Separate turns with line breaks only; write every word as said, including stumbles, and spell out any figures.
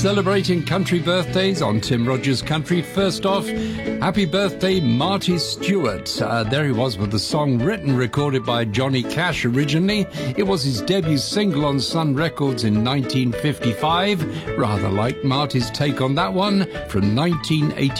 Celebrating country birthdays on Tim Rogers Country. First off, happy birthday, Marty Stewart. Uh, there he was with the song written, recorded by Johnny Cash originally. It was his debut single on Sun Records in nineteen fifty-five. Rather like Marty's take on that one from nineteen eighty.